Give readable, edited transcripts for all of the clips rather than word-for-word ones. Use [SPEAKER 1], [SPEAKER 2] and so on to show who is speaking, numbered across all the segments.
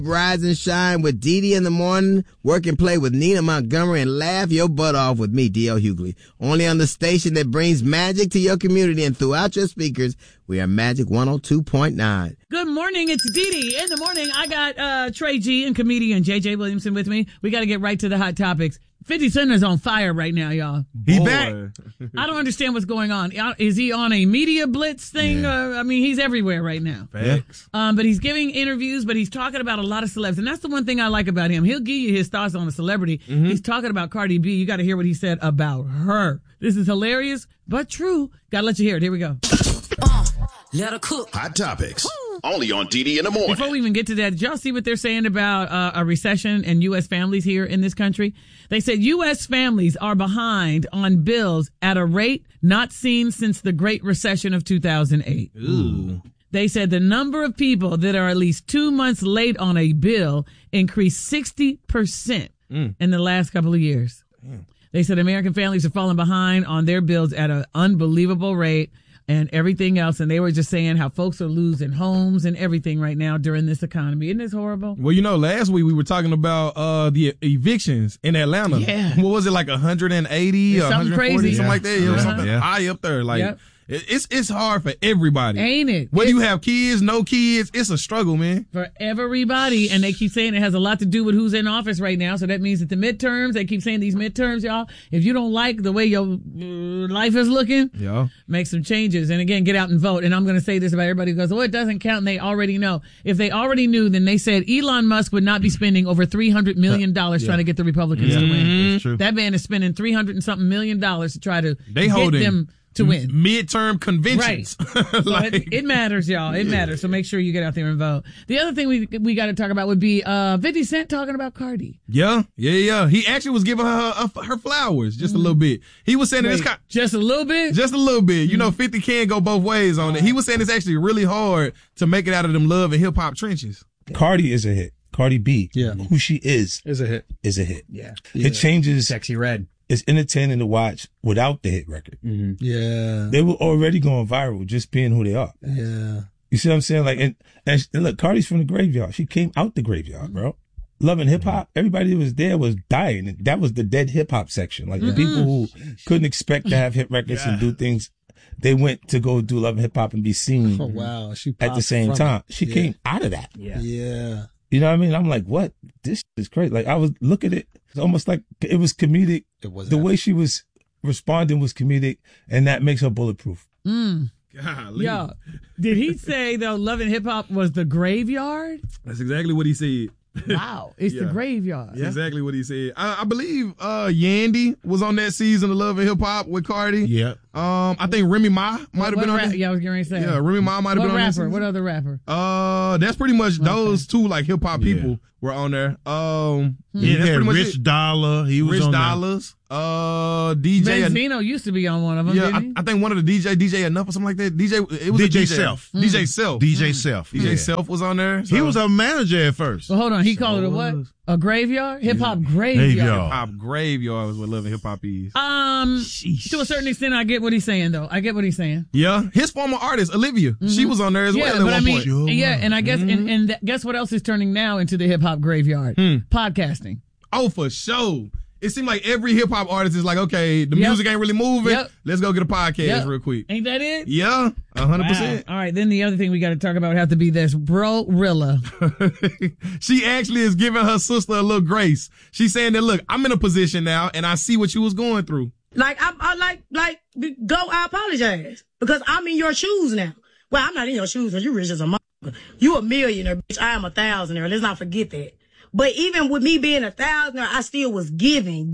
[SPEAKER 1] Rise and shine with Dee in the morning. Work and play with Nina Montgomery and laugh your butt off with me, D.L. Hughley. Only on the station that brings magic to your community and throughout your speakers. We are Magic 102.9.
[SPEAKER 2] Good morning. It's Dee in the morning. I got Trey G and comedian J.J. Williamson with me. We got to get right to the hot topics. 50 Cent is on fire right now, y'all.
[SPEAKER 3] He back.
[SPEAKER 2] I don't understand what's going on. Is he on a media blitz thing?
[SPEAKER 3] Yeah.
[SPEAKER 2] I mean, he's everywhere right now.
[SPEAKER 3] Facts.
[SPEAKER 2] But he's giving interviews, but he's talking about a lot of celebs. And that's the one thing I like about him. He'll give you his thoughts on a celebrity. Mm-hmm. He's talking about Cardi B. You got to hear what he said about her. This is hilarious, but true. Got to let you hear it. Here we go.
[SPEAKER 4] Let her cook.
[SPEAKER 5] Hot topics. Only on Dee in the morning.
[SPEAKER 2] Before we even get to that, did y'all see what they're saying about a recession and U.S. families here in this country? They said U.S. families are behind on bills at a rate not seen since the Great Recession of 2008.
[SPEAKER 3] Ooh.
[SPEAKER 2] They said the number of people that are at least 2 months late on a bill increased 60% in the last couple of years. They said American families are falling behind on their bills at an unbelievable rate and everything else. And they were just saying how folks are losing homes and everything right now during this economy. Isn't this horrible?
[SPEAKER 3] Well, last week we were talking about the evictions in Atlanta.
[SPEAKER 2] Yeah.
[SPEAKER 3] What was it, like 180 or
[SPEAKER 2] something
[SPEAKER 3] 140?
[SPEAKER 2] crazy.
[SPEAKER 3] Something like that. It was something
[SPEAKER 6] Yeah.
[SPEAKER 3] high up there. Like,
[SPEAKER 2] Yep.
[SPEAKER 3] It's hard for everybody.
[SPEAKER 2] Ain't it?
[SPEAKER 3] Whether you have kids, no kids, it's a struggle, man.
[SPEAKER 2] For everybody. And they keep saying it has a lot to do with who's in office right now. So that means that the midterms, they keep saying these midterms, y'all, if you don't like the way your life is looking, make some changes. And again, get out and vote. And I'm going to say this about everybody who goes, it doesn't count. And they already know. If they already knew, then they said Elon Musk would not be spending over $300 million trying to get the Republicans to win.
[SPEAKER 3] That's true.
[SPEAKER 2] That man is spending $300 and something million to try to get them to win.
[SPEAKER 3] Midterm conventions.
[SPEAKER 2] Right. So it matters, y'all. It matters. So make sure you get out there and vote. The other thing we got to talk about would be 50 Cent talking about Cardi.
[SPEAKER 3] Yeah. He actually was giving her flowers just a little bit. He was saying
[SPEAKER 2] just a little bit?
[SPEAKER 3] Just a little bit. 50 can't go both ways on it. He was saying it's actually really hard to make it out of them love and hip hop trenches.
[SPEAKER 6] Cardi is a hit. Cardi B, who she is
[SPEAKER 7] a hit.
[SPEAKER 6] Yeah. It changes.
[SPEAKER 7] Sexy Red.
[SPEAKER 6] It's entertaining to watch without the hit record.
[SPEAKER 7] Mm-hmm. Yeah.
[SPEAKER 6] They were already going viral just being who they are.
[SPEAKER 7] Yeah.
[SPEAKER 6] You see what I'm saying? Like, and look, Cardi's from the graveyard. She came out the graveyard, bro. Loving hip hop. Everybody that was there was dying. That was the dead hip hop section. Like the people who couldn't expect to have hit records and do things. They went to go do Love and Hip Hop and be seen at the same time. She came out of that.
[SPEAKER 7] Yeah.
[SPEAKER 6] You know what I mean? I'm like, what? This is crazy. Like, I was looking at it. It's almost like it was comedic. The way she was responding was comedic, and that makes her bulletproof.
[SPEAKER 3] Golly.
[SPEAKER 2] Yo, did he say, though, Love and Hip Hop was the graveyard?
[SPEAKER 3] That's exactly what he said.
[SPEAKER 2] Wow, it's the graveyard.
[SPEAKER 3] That's exactly what he said. I believe Yandy was on that season of Love and Hip Hop with Cardi.
[SPEAKER 6] Yeah.
[SPEAKER 3] I think Remy Ma might have been on that.
[SPEAKER 2] Yeah, I was getting ready to say.
[SPEAKER 3] Yeah, Remy Ma might have been on that
[SPEAKER 2] rapper?
[SPEAKER 3] season.
[SPEAKER 2] What other rapper?
[SPEAKER 3] That's pretty much those two like hip hop people were on there.
[SPEAKER 6] Yeah,
[SPEAKER 3] that's pretty much
[SPEAKER 6] Rich
[SPEAKER 3] it.
[SPEAKER 6] Dollar. He was
[SPEAKER 3] Rich
[SPEAKER 6] on
[SPEAKER 3] Dollars. DJ.
[SPEAKER 2] Benzino used to be on one of them.
[SPEAKER 3] Yeah,
[SPEAKER 2] didn't he?
[SPEAKER 3] I think one of the DJ Enough or something like that. It was
[SPEAKER 6] DJ
[SPEAKER 3] a
[SPEAKER 6] Self.
[SPEAKER 3] DJ Self.
[SPEAKER 6] DJ Self.
[SPEAKER 3] DJ Self was on there.
[SPEAKER 6] He was a manager at first.
[SPEAKER 2] Well, hold on. He called it a what? A graveyard? Hip hop graveyard.
[SPEAKER 3] Hip hop graveyard was what Love and Hip Hop is.
[SPEAKER 2] To a certain extent, I get what he's saying, though. I get what he's saying.
[SPEAKER 3] Yeah, his former artist Olivia, she was on there as well at one point.
[SPEAKER 2] And I guess and guess what else is turning now into the hip hop graveyard? Podcasting.
[SPEAKER 3] Oh, for sure. It seemed like every hip hop artist is like, okay, the music ain't really moving. Let's go get a podcast real quick.
[SPEAKER 2] Ain't that it?
[SPEAKER 3] Yeah, 100%.
[SPEAKER 2] Wow. All right, then the other thing we got to talk about would have to be this Bro-Rilla.
[SPEAKER 3] She actually is giving her sister a little grace. She's saying that, look, I'm in a position now, and I see what you was going through.
[SPEAKER 8] I apologize because I'm in your shoes now. Well, I'm not in your shoes because you rich as a motherfucker. You a millionaire, bitch. I am 1,000-aire. Let's not forget that. But even with me being 1,000-aire, I still was giving.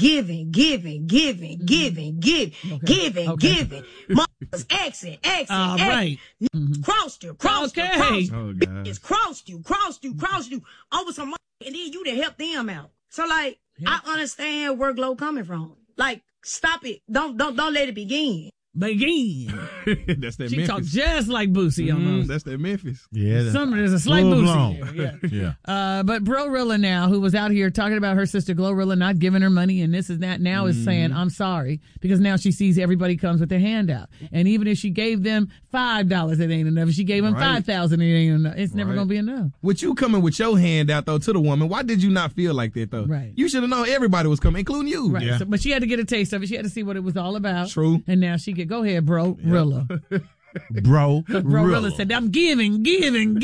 [SPEAKER 8] Motherfuckers, exit.
[SPEAKER 2] Right.
[SPEAKER 8] Crossed you.
[SPEAKER 2] Okay.
[SPEAKER 3] Oh, God.
[SPEAKER 8] It's crossed you over some money, and then you to help them out. So, I understand where Glow coming from. Stop it. Don't let it begin.
[SPEAKER 2] begin.
[SPEAKER 3] That's that
[SPEAKER 2] She
[SPEAKER 3] Memphis.
[SPEAKER 2] talked just like Boosie almost.
[SPEAKER 3] That's that Memphis.
[SPEAKER 1] Yeah.
[SPEAKER 2] There's a slight Boosie.
[SPEAKER 1] Yeah.
[SPEAKER 2] But Glorilla now, who was out here talking about her sister Glorilla not giving her money and this and that, now is saying, I'm sorry, because now she sees everybody comes with their hand out. And even if she gave them $5, it ain't enough. If she gave them $5,000, it ain't enough. It's never going to be enough.
[SPEAKER 3] With you coming with your hand out, though, to the woman, why did you not feel like that, though?
[SPEAKER 2] Right.
[SPEAKER 3] You should have known everybody was coming, including you.
[SPEAKER 2] Right.
[SPEAKER 3] Yeah.
[SPEAKER 2] So, but she had to get a taste of it. She had to see what it was all about.
[SPEAKER 3] True.
[SPEAKER 2] And now she could go ahead, bro. Rilla.
[SPEAKER 1] Bro.
[SPEAKER 2] Rilla said, I'm giving. Taking.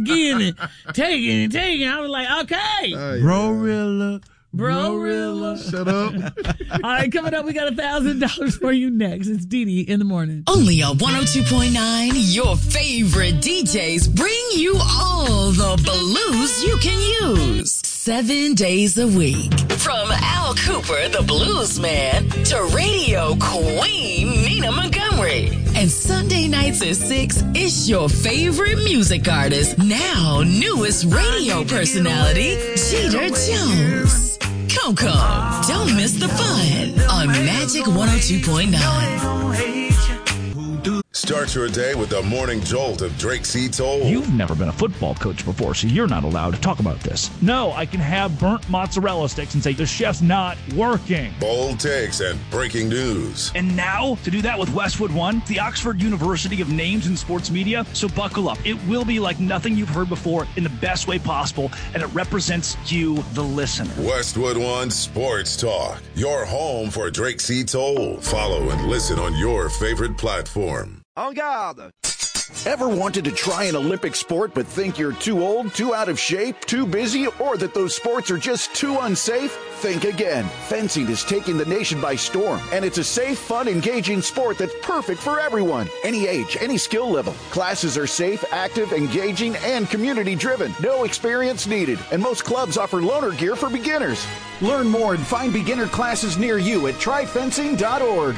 [SPEAKER 2] I was like, okay.
[SPEAKER 1] Bro-rilla.
[SPEAKER 2] Bro-rilla.
[SPEAKER 3] Shut up.
[SPEAKER 2] All right, coming up, we got $1,000 for you next. It's Dee Dee in the morning.
[SPEAKER 4] Only on 102.9, your favorite DJs bring you all the blues you can use. 7 days a week. From Al Cooper, the blues man, to radio queen Nina Montgomery. And Sunday nights at 6, it's your favorite music artist, now newest radio personality, Jeter Jones. Come, don't miss the fun on Magic 102.9.
[SPEAKER 5] Start your day with the morning jolt of Drake C. Toll.
[SPEAKER 9] You've never been a football coach before, so you're not allowed to talk about this. No, I can have burnt mozzarella sticks and say the chef's not working.
[SPEAKER 5] Bold takes and breaking news.
[SPEAKER 9] And now, to do that with Westwood One, the Oxford University of Names in Sports Media, so buckle up. It will be like nothing you've heard before in the best way possible, and it represents you, the listener.
[SPEAKER 5] Westwood One Sports Talk, your home for Drake C. Toll. Follow and listen on your favorite platform.
[SPEAKER 10] En garde! Ever wanted to try an Olympic sport but think you're too old, too out of shape, too busy, or that those sports are just too unsafe? Think again. Fencing is taking the nation by storm, and it's a safe, fun, engaging sport that's perfect for everyone. Any age, any skill level. Classes are safe, active, engaging, and community-driven. No experience needed, and most clubs offer loaner gear for beginners. Learn more and find beginner classes near you at tryfencing.org.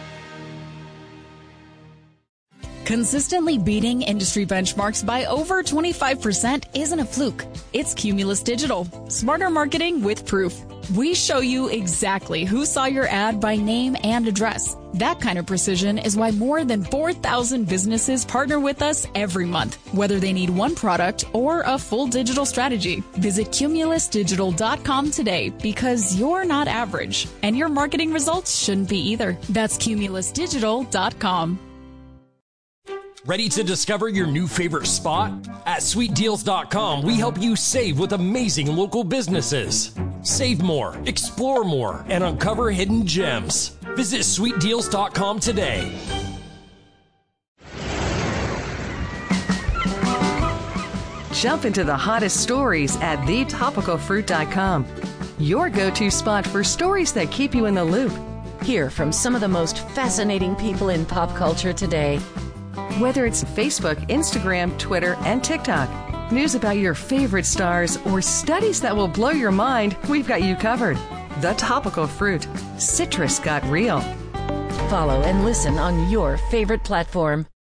[SPEAKER 11] Consistently beating industry benchmarks by over 25% isn't a fluke. It's Cumulus Digital. Smarter marketing with proof. We show you exactly who saw your ad by name and address. That kind of precision is why more than 4,000 businesses partner with us every month, whether they need one product or a full digital strategy. Visit cumulusdigital.com today because you're not average, and your marketing results shouldn't be either. That's cumulusdigital.com.
[SPEAKER 12] Ready to discover your new favorite spot? At sweetdeals.com, we help you save with amazing local businesses. Save more, explore more, and uncover hidden gems. Visit sweetdeals.com today.
[SPEAKER 13] Jump into the hottest stories at thetopicalfruit.com. Your go-to spot for stories that keep you in the loop.
[SPEAKER 14] Hear from some of the most fascinating people in pop culture today.
[SPEAKER 13] Whether it's Facebook, Instagram, Twitter, and TikTok, news about your favorite stars, or studies that will blow your mind, we've got you covered. The Topical Fruit. Citrus got real.
[SPEAKER 14] Follow and listen on your favorite platform.